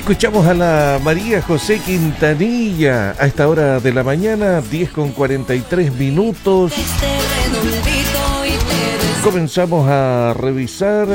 Escuchamos a la María José Quintanilla a esta hora de la mañana, 10:43. Comenzamos a revisar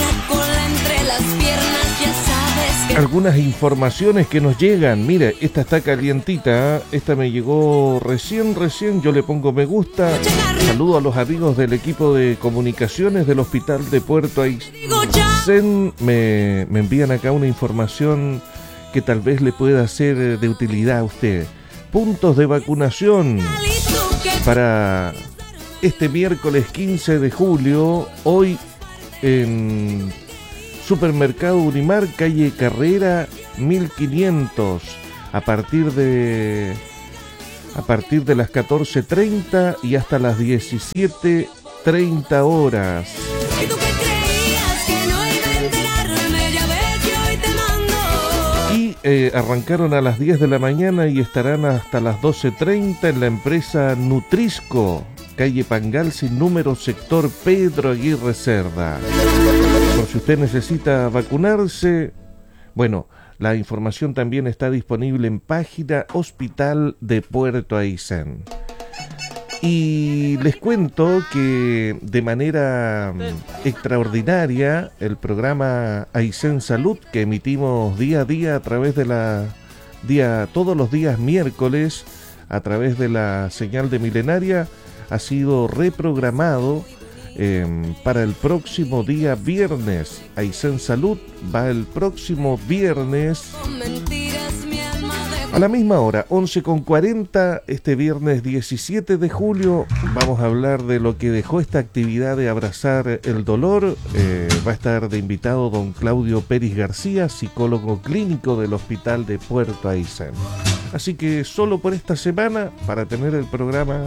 algunas informaciones que nos llegan. Mire, esta está calientita, esta me llegó recién, yo le pongo me gusta. Saludo a los amigos del equipo de comunicaciones del Hospital de Puerto Aysén. Me envían acá una información que tal vez le pueda ser de utilidad a usted. Puntos de vacunación para este miércoles 15 de julio, hoy en Supermercado Unimar, calle Carrera 1500, a partir de las 14:30 y hasta las 17:30 horas. Y arrancaron a las 10 de la mañana y estarán hasta las 12:30 en la empresa Nutrisco, calle Pangal sin número, sector Pedro Aguirre Cerda. Por si usted necesita vacunarse, bueno, la información también está disponible en página Hospital de Puerto Aysén. Y les cuento que de manera extraordinaria el programa Aysén Salud, que emitimos día a día a través de todos los días miércoles a través de la señal de Milenaria, ha sido reprogramado para el próximo día viernes. Aysén Salud va el próximo viernes a la misma hora, 11:40, este viernes 17 de julio. Vamos a hablar de lo que dejó esta actividad de abrazar el dolor. Va a estar de invitado don Claudio Pérez García, psicólogo clínico del Hospital de Puerto Aysén. Así que solo por esta semana, para tener el programa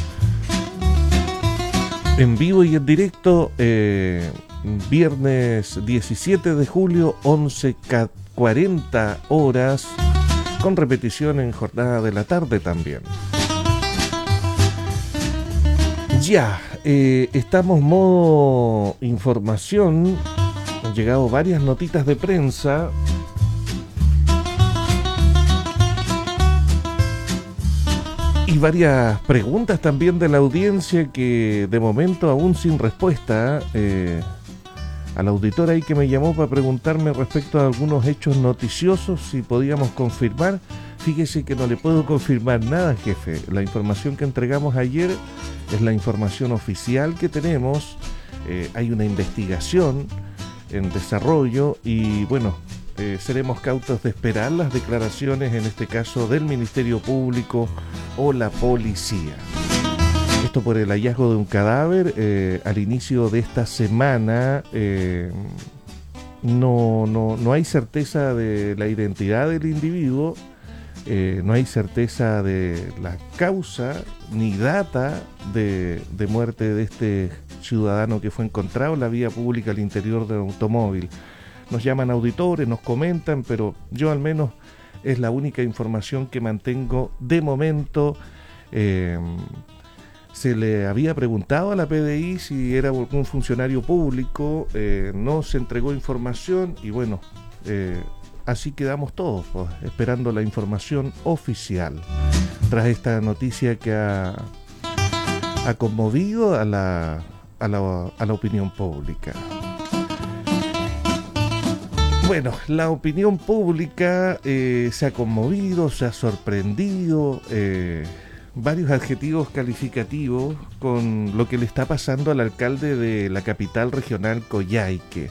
en vivo y en directo, viernes 17 de julio, 11:40 horas, con repetición en jornada de la tarde también. Ya, estamos modo información. Han llegado varias notitas de prensa. Y varias preguntas también de la audiencia que de momento aún sin respuesta. Al auditor ahí que me llamó para preguntarme respecto a algunos hechos noticiosos, si podíamos confirmar. Fíjese que no le puedo confirmar nada, jefe. La información que entregamos ayer es la información oficial que tenemos. Hay una investigación en desarrollo y bueno, seremos cautos de esperar las declaraciones, en este caso del Ministerio Público o la policía. Esto por el hallazgo de un cadáver al inicio de esta semana. No hay certeza de la identidad del individuo, no hay certeza de la causa ni data de muerte de este ciudadano que fue encontrado en la vía pública al interior de un automóvil. Nos llaman auditores, nos comentan, pero yo al menos es la única información que mantengo de momento. Se le había preguntado a la PDI si era un funcionario público, no se entregó información y bueno, así quedamos todos, pues, esperando la información oficial tras esta noticia que ha conmovido a la opinión pública. Bueno, la opinión pública se ha conmovido, se ha sorprendido, varios adjetivos calificativos con lo que le está pasando al alcalde de la capital regional, Coyhaique.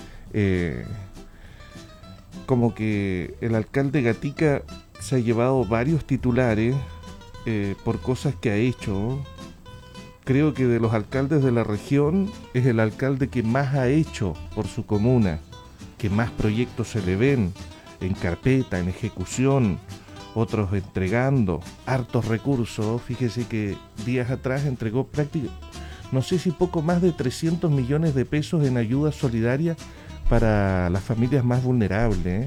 Como que el alcalde Gatica se ha llevado varios titulares por cosas que ha hecho. Creo que de los alcaldes de la región es el alcalde que más ha hecho por su comuna, que más proyectos se le ven en carpeta, en ejecución, otros entregando hartos recursos. Fíjese que días atrás entregó no sé si poco más de 300 millones de pesos en ayuda solidaria para las familias más vulnerables,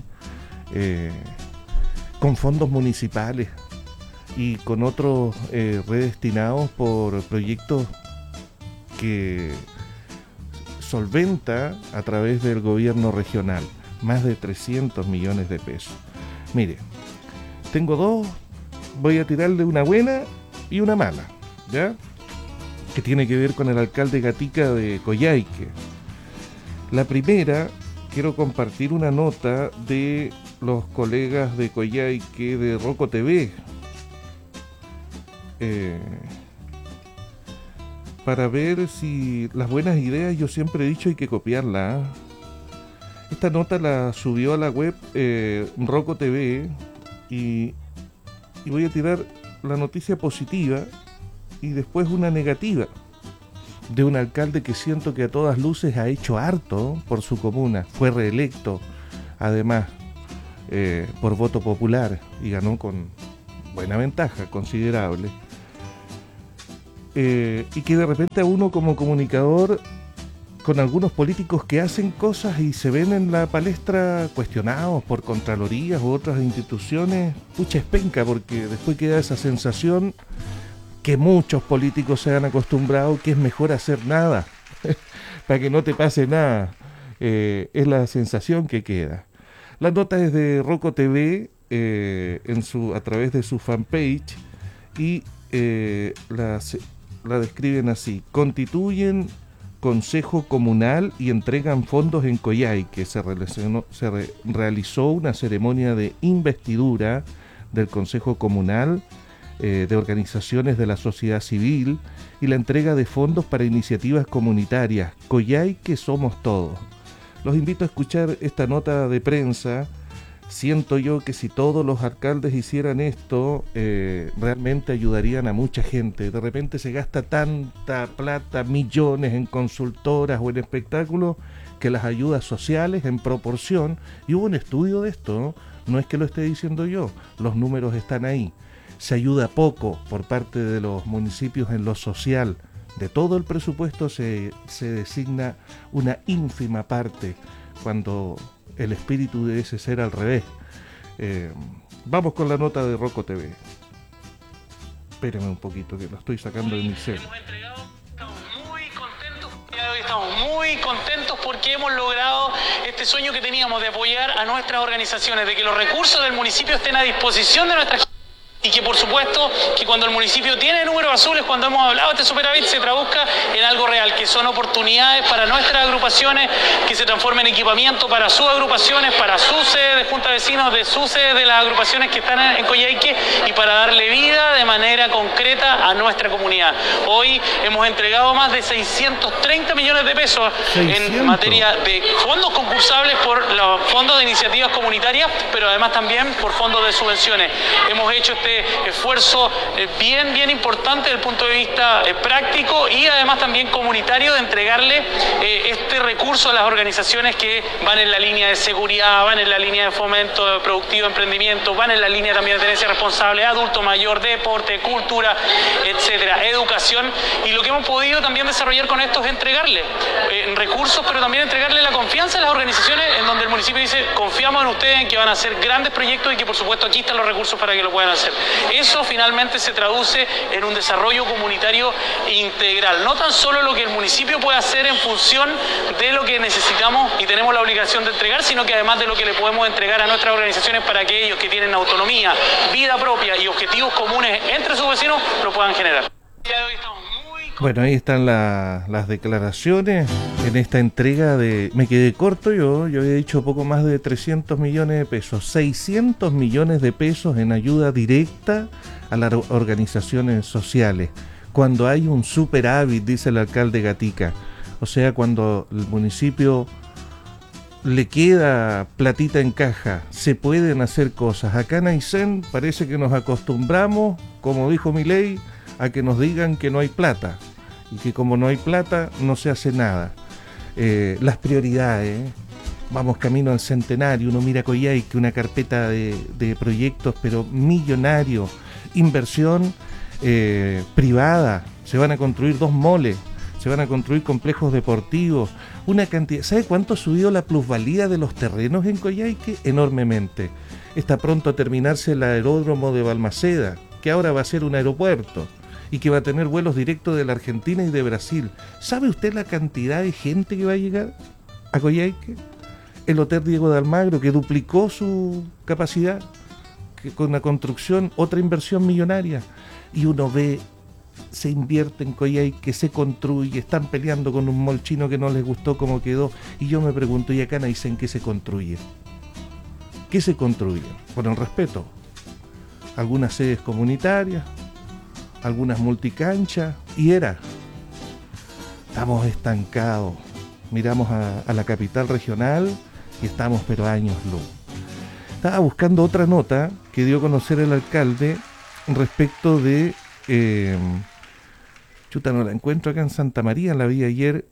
con fondos municipales y con otros redestinados por proyectos que solventa a través del gobierno regional. más de 300 millones de pesos. Mire, tengo dos, voy a tirarle una buena y una mala, ¿ya? Que tiene que ver con el alcalde Gatica de Coyhaique. La primera, quiero compartir una nota de los colegas de Coyhaique de Roco TV, para ver si las buenas ideas, yo siempre he dicho, hay que copiarlas, ¿eh? Esta nota la subió a la web Roco TV y voy a tirar la noticia positiva y después una negativa de un alcalde que siento que a todas luces ha hecho harto por su comuna. Fue reelecto, además, por voto popular y ganó con buena ventaja, considerable. Y que de repente a uno como comunicador, con algunos políticos que hacen cosas y se ven en la palestra cuestionados por contralorías u otras instituciones, pucha, es penca, porque después queda esa sensación que muchos políticos se han acostumbrado que es mejor hacer nada para que no te pase nada. Es la sensación que queda. La nota es de Roco TV a través de su fanpage y la describen así: constituyen Consejo Comunal y entregan fondos en Coyhaique. Se realizó una ceremonia de investidura del Consejo Comunal, de organizaciones de la sociedad civil y la entrega de fondos para iniciativas comunitarias. Coyhaique somos todos. Los invito a escuchar esta nota de prensa. Siento yo que si todos los alcaldes hicieran esto, realmente ayudarían a mucha gente. De repente se gasta tanta plata, millones en consultoras o en espectáculos, que las ayudas sociales en proporción, y hubo un estudio de esto, no es que lo esté diciendo yo, los números están ahí. Se ayuda poco por parte de los municipios en lo social. De todo el presupuesto se designa una ínfima parte, cuando el espíritu debe ser al revés. Vamos con la nota de Roco TV. Espérenme un poquito que lo estoy sacando de mi cel. Estamos muy contentos porque hemos logrado este sueño que teníamos de apoyar a nuestras organizaciones, de que los recursos del municipio estén a disposición de nuestra gente. Y que por supuesto que cuando el municipio tiene números azules, cuando hemos hablado de este superávit, se traduzca en algo real, que son oportunidades para nuestras agrupaciones, que se transformen en equipamiento para sus agrupaciones, para su sede de Junta de Vecinos, de su sede de las agrupaciones que están en Coyhaique, y para darle vida de manera concreta a nuestra comunidad. Hoy hemos entregado más de 630 millones de pesos 600. En materia de fondos concursables por los fondos de iniciativas comunitarias, pero además también por fondos de subvenciones. Hemos hecho este esfuerzo bien importante desde el punto de vista práctico y además también comunitario, de entregarle este recurso a las organizaciones que van en la línea de seguridad, van en la línea de fomento productivo, emprendimiento, van en la línea también de tenencia responsable, adulto mayor, deporte, cultura, etcétera, educación. Y lo que hemos podido también desarrollar con esto es entregarle recursos, pero también entregarle la confianza a las organizaciones, en donde el municipio dice: confiamos en ustedes, en que van a hacer grandes proyectos y que por supuesto aquí están los recursos para que lo puedan hacer. Eso finalmente se traduce en un desarrollo comunitario integral. No tan solo lo que el municipio puede hacer en función de lo que necesitamos y tenemos la obligación de entregar, sino que además de lo que le podemos entregar a nuestras organizaciones para que ellos, que tienen autonomía, vida propia y objetivos comunes entre sus vecinos, lo puedan generar. Bueno, ahí están las declaraciones en esta entrega de... Me quedé corto yo había dicho poco más de 300 millones de pesos, 600 millones de pesos en ayuda directa a las organizaciones sociales. Cuando hay un superávit, dice el alcalde Gatica, o sea, cuando el municipio le queda platita en caja, se pueden hacer cosas. Acá en Aysén parece que nos acostumbramos, como dijo Milei, a que nos digan que no hay plata, y que como no hay plata no se hace nada. Las prioridades, vamos camino al centenario, uno mira Coyhaique, una carpeta de proyectos pero millonarios, inversión privada, se van a construir 2 moles, se van a construir complejos deportivos, una cantidad. ¿Sabe cuánto ha subido la plusvalía de los terrenos en Coyhaique? Enormemente. Está pronto a terminarse el aeródromo de Balmaceda, que ahora va a ser un aeropuerto y que va a tener vuelos directos de la Argentina y de Brasil. ¿Sabe usted la cantidad de gente que va a llegar a Coyhaique? El Hotel Diego de Almagro, que duplicó su capacidad, que con la construcción, otra inversión millonaria. Y uno ve, se invierte en Coyhaique, se construye, están peleando con un mall chino que no les gustó cómo quedó. Y yo me pregunto, ¿y acá no dicen qué se construye? ¿Qué se construye? Con el respeto. Algunas sedes comunitarias, algunas multicanchas, y estamos estancados. Miramos a la capital regional y estamos pero años luz. Estaba buscando otra nota que dio a conocer el alcalde respecto de no la encuentro acá en Santa María, la vi ayer,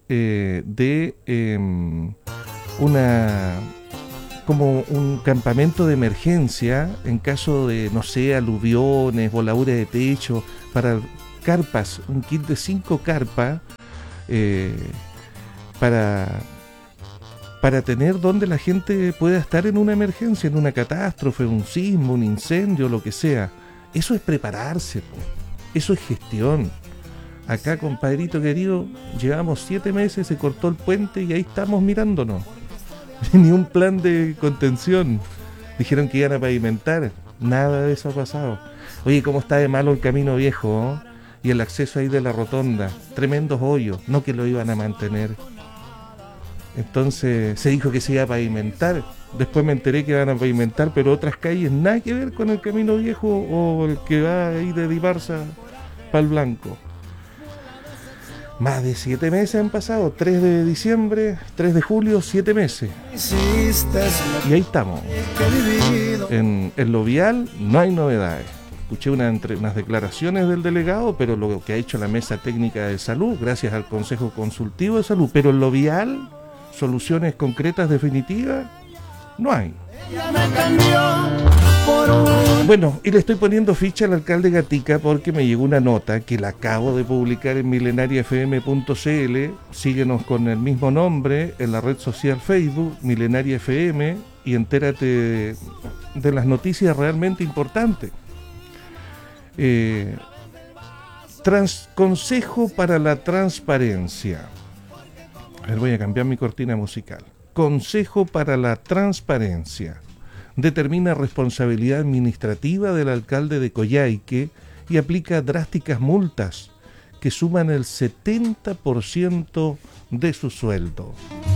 como un campamento de emergencia en caso de, no sé, aluviones, voladuras de techo, para carpas, un kit de 5 carpas, para tener donde la gente pueda estar en una emergencia, en una catástrofe, un sismo, un incendio, lo que sea. Eso es prepararse, eso es gestión. Acá, compadrito querido, llevamos 7 meses, se cortó el puente y ahí estamos mirándonos. Ni un plan de contención. Dijeron que iban a pavimentar, nada de eso ha pasado. Oye, cómo está de malo el camino viejo, ¿eh? Y el acceso ahí de la rotonda, tremendos hoyos, no que lo iban a mantener. Entonces se dijo que se iba a pavimentar, después me enteré que iban a pavimentar, pero otras calles nada que ver con el camino viejo o el que va ahí de Dibarza para el Blanco. Más de 7 meses han pasado, 3 de diciembre, 3 de julio, 7 meses. Y ahí estamos. En lo vial no hay novedades. Escuché unas declaraciones del delegado, pero lo que ha hecho la Mesa Técnica de Salud, gracias al Consejo Consultivo de Salud, pero en lo vial, soluciones concretas definitivas, no hay. Bueno, y le estoy poniendo ficha al alcalde Gatica porque me llegó una nota que la acabo de publicar en milenariafm.cl. Síguenos con el mismo nombre en la red social Facebook, Milenaria FM, y entérate de las noticias realmente importantes. Consejo para la Transparencia. A ver, voy a cambiar mi cortina musical. Consejo para la Transparencia determina responsabilidad administrativa del alcalde de Coyhaique y aplica drásticas multas que suman el 70% de su sueldo.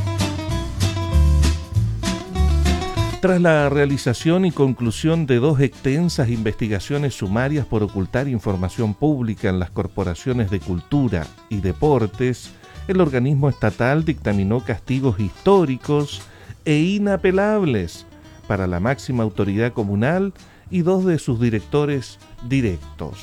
Tras la realización y conclusión de 2 extensas investigaciones sumarias por ocultar información pública en las corporaciones de cultura y deportes, el organismo estatal dictaminó castigos históricos e inapelables para la máxima autoridad comunal y 2 de sus directores directos.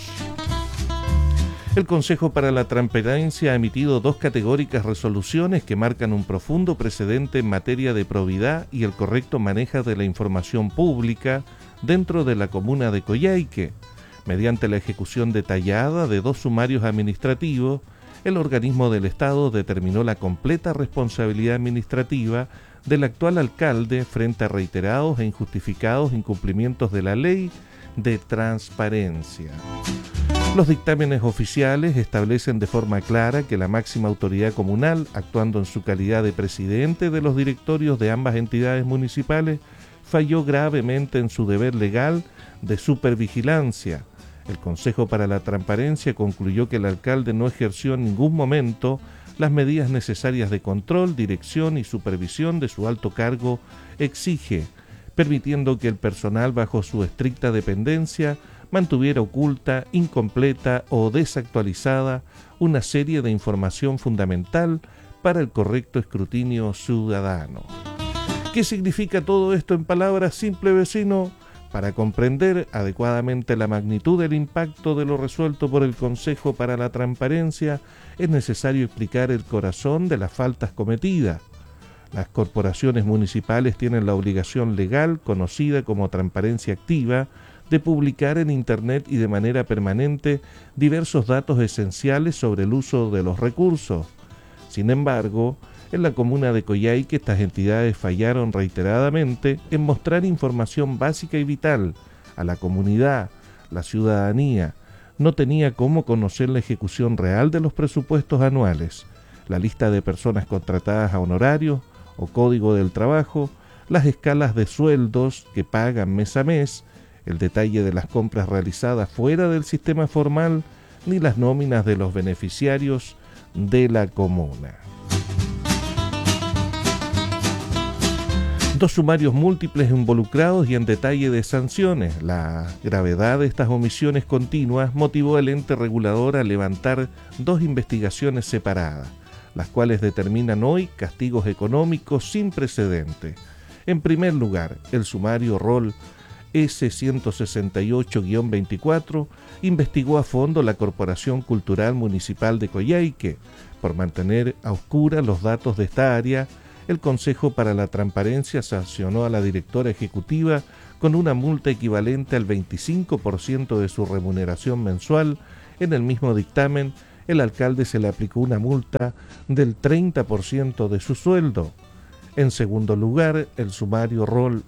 El Consejo para la Transparencia ha emitido 2 categóricas resoluciones que marcan un profundo precedente en materia de probidad y el correcto manejo de la información pública dentro de la comuna de Coyhaique. Mediante la ejecución detallada de 2 sumarios administrativos, el organismo del Estado determinó la completa responsabilidad administrativa del actual alcalde frente a reiterados e injustificados incumplimientos de la ley de transparencia. Los dictámenes oficiales establecen de forma clara que la máxima autoridad comunal, actuando en su calidad de presidente de los directorios de ambas entidades municipales, falló gravemente en su deber legal de supervigilancia. El Consejo para la Transparencia concluyó que el alcalde no ejerció en ningún momento las medidas necesarias de control, dirección y supervisión de su alto cargo exige, permitiendo que el personal bajo su estricta dependencia mantuviera oculta, incompleta o desactualizada una serie de información fundamental para el correcto escrutinio ciudadano. ¿Qué significa todo esto en palabras simples, vecino? Para comprender adecuadamente la magnitud del impacto de lo resuelto por el Consejo para la Transparencia, es necesario explicar el corazón de las faltas cometidas. Las corporaciones municipales tienen la obligación legal, conocida como transparencia activa, de publicar en Internet y de manera permanente diversos datos esenciales sobre el uso de los recursos. Sin embargo, en la comuna de Coyhaique estas entidades fallaron reiteradamente en mostrar información básica y vital a la comunidad. La ciudadanía no tenía cómo conocer la ejecución real de los presupuestos anuales, la lista de personas contratadas a honorarios o código del trabajo, las escalas de sueldos que pagan mes a mes, el detalle de las compras realizadas fuera del sistema formal, ni las nóminas de los beneficiarios de la comuna. 2 sumarios múltiples involucrados y en detalle de sanciones. La gravedad de estas omisiones continuas motivó al ente regulador a levantar 2 investigaciones separadas, las cuales determinan hoy castigos económicos sin precedente. En primer lugar, el sumario ROL S168-24 investigó a fondo la Corporación Cultural Municipal de Coyhaique por mantener a oscuras los datos de esta área. El Consejo para la Transparencia sancionó a la directora ejecutiva con una multa equivalente al 25% de su remuneración mensual. En el mismo dictamen, el alcalde se le aplicó una multa del 30% de su sueldo. En segundo lugar, el sumario ROL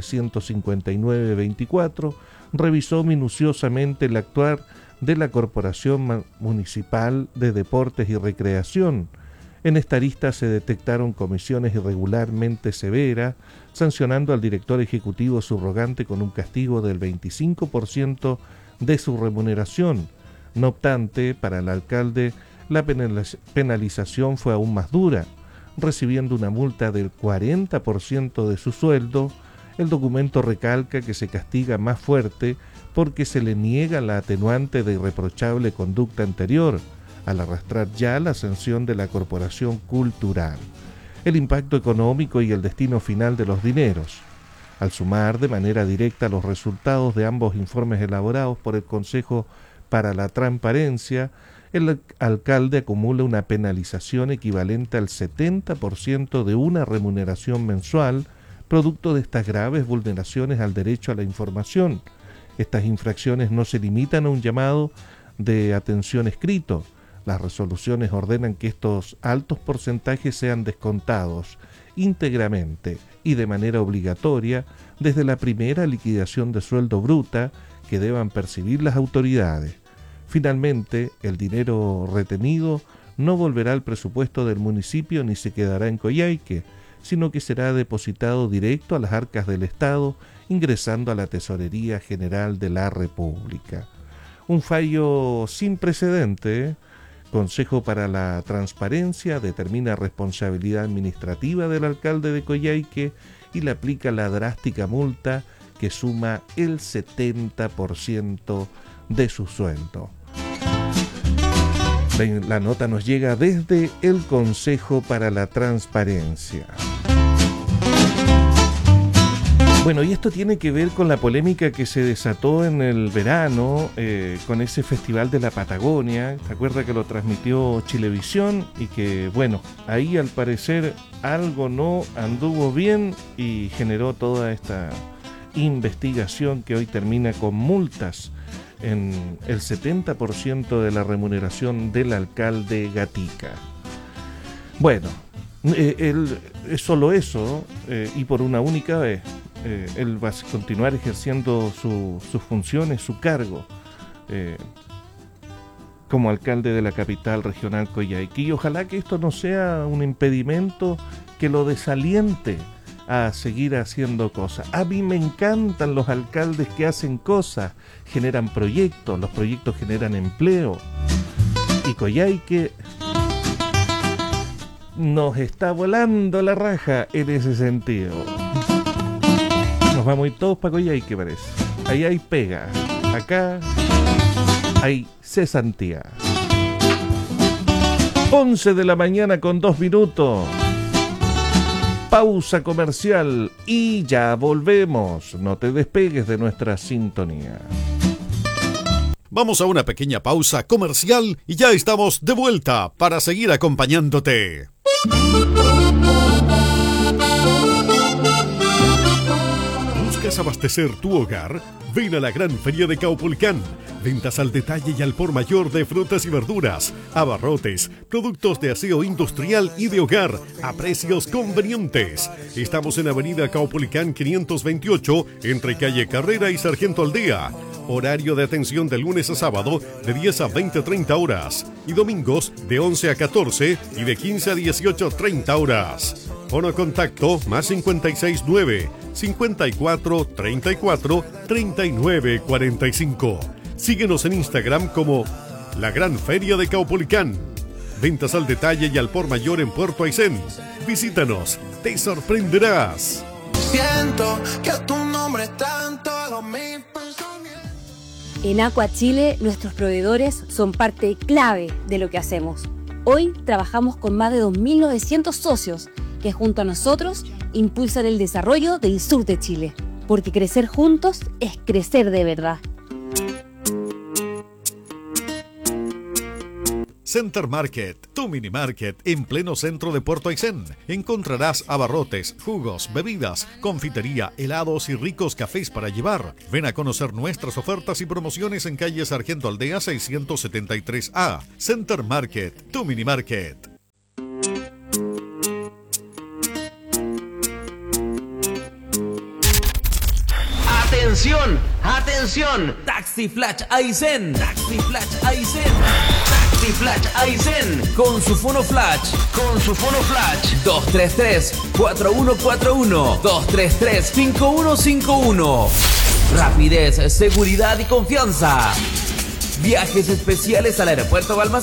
S159-24 revisó minuciosamente el actuar de la Corporación Municipal de Deportes y Recreación. En esta arista se detectaron comisiones irregularmente severas, sancionando al director ejecutivo subrogante con un castigo del 25% de su remuneración. No obstante, para el alcalde, la penalización fue aún más dura, recibiendo una multa del 40% de su sueldo. El documento recalca que se castiga más fuerte porque se le niega la atenuante de irreprochable conducta anterior, al arrastrar ya la sanción de la Corporación Cultural, el impacto económico y el destino final de los dineros. Al sumar de manera directa los resultados de ambos informes elaborados por el Consejo para la Transparencia, el alcalde acumula una penalización equivalente al 70% de una remuneración mensual, producto de estas graves vulneraciones al derecho a la información. Estas infracciones no se limitan a un llamado de atención escrito. Las resoluciones ordenan que estos altos porcentajes sean descontados íntegramente y de manera obligatoria desde la primera liquidación de sueldo bruta que deban percibir las autoridades. Finalmente, el dinero retenido no volverá al presupuesto del municipio ni se quedará en Coyhaique, sino que será depositado directo a las arcas del Estado, ingresando a la Tesorería General de la República. Un fallo sin precedente. Consejo para la Transparencia determina responsabilidad administrativa del alcalde de Coyhaique y le aplica la drástica multa que suma el 70% de su sueldo. La nota nos llega desde el Consejo para la Transparencia. Bueno, y esto tiene que ver con la polémica que se desató en el verano con ese Festival de la Patagonia. ¿Se acuerda que lo transmitió Chilevisión? Y que, bueno, ahí al parecer algo no anduvo bien y generó toda esta investigación que hoy termina con multas en el 70% de la remuneración del alcalde Gatica. Bueno, él es solo eso y por una única vez. Él va a continuar ejerciendo sus funciones, su cargo como alcalde de la capital regional Coyhaique. Y ojalá que esto no sea un impedimento que lo desaliente a seguir haciendo cosas. A mí me encantan los alcaldes que hacen cosas, generan proyectos, los proyectos generan empleo. Y Coyhaique nos está volando la raja en ese sentido. Nos vamos a ir todos para Coyhaique, parece. Ahí hay pega. Acá hay cesantía. 11 de la mañana con 2 minutos. Pausa comercial y ya volvemos. No te despegues de nuestra sintonía. Vamos a una pequeña pausa comercial y ya estamos de vuelta para seguir acompañándote. ¿Buscas abastecer tu hogar? Ven a la gran feria de Caupolicán. Ventas al detalle y al por mayor de frutas y verduras, abarrotes, productos de aseo industrial y de hogar a precios convenientes. Estamos en Avenida Caupolicán 528, entre calle Carrera y Sargento Aldea. Horario de atención de lunes a sábado de 10 a 20:30 horas y domingos de 11 a 14 y de 15 a 18:30 horas. Fono contacto más 569 54 34 39 45. Síguenos en Instagram como La Gran Feria de Caupolicán. Ventas al detalle y al por mayor en Puerto Aysén. Visítanos, te sorprenderás. Siento que tu nombre está en todos mis pensamientos. En Aqua Chile, nuestros proveedores son parte clave de lo que hacemos. Hoy trabajamos con más de 2.900 socios que junto a nosotros impulsan el desarrollo del sur de Chile. Porque crecer juntos es crecer de verdad. Center Market, tu mini market en pleno centro de Puerto Aysén. Encontrarás abarrotes, jugos, bebidas, confitería, helados y ricos cafés para llevar. Ven a conocer nuestras ofertas y promociones en calle Sargento Aldea 673A. Center Market, tu mini market. ¡Atención! ¡Atención! Taxi Flash Aysén. Taxi Flash Aysén. Taxi Flash Aysén. Con su fono flash. 233-4141. 233-5151. Rapidez, seguridad y confianza. Viajes especiales al aeropuerto Balmaceda.